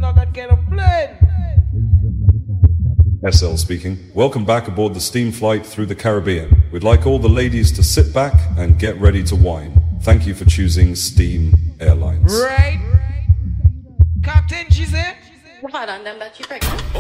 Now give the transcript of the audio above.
not that kind of plane. SL speaking. Welcome back aboard the steam flight through the Caribbean. We'd like all the ladies to sit back and get ready to wine. Thank you for choosing Steam Airlines. Right? Captain, she said? Right on them that you pregnant.